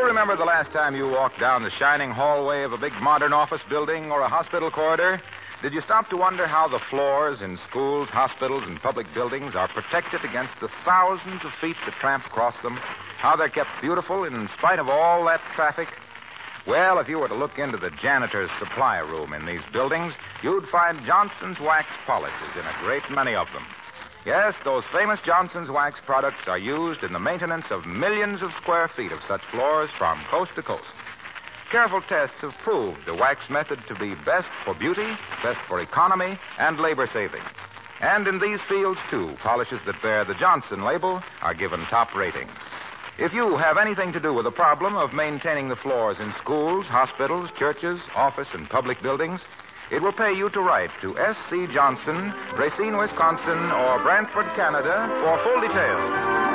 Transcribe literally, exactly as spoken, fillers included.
remember the last time you walked down the shining hallway of a big modern office building or a hospital corridor? Did you stop to wonder how the floors in schools, hospitals, and public buildings are protected against the thousands of feet that tramp across them? How they're kept beautiful in spite of all that traffic? Well, if you were to look into the janitor's supply room in these buildings, you'd find Johnson's wax polishes in a great many of them. Yes, those famous Johnson's wax products are used in the maintenance of millions of square feet of such floors from coast to coast. Careful tests have proved the wax method to be best for beauty, best for economy, and labor saving. And in these fields, too, polishes that bear the Johnson label are given top ratings. If you have anything to do with the problem of maintaining the floors in schools, hospitals, churches, office, and public buildings, it will pay you to write to S C. Johnson, Racine, Wisconsin, or Brantford, Canada, for full details.